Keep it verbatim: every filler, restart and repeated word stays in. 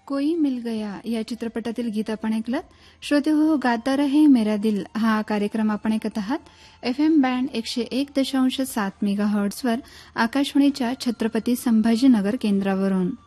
कोई मिल गया या चित्रपटातील गीत आपण ऐकलं. श्रोते हो, गाता रहे मेरा दिल हा कार्यक्रम आपण ऐकत आहात एफ एम बँड एकशे एक दशांश सात मेगा हर्ट्सवर आकाशवाणीच्या छत्रपती संभाजीनगर केंद्रावरून.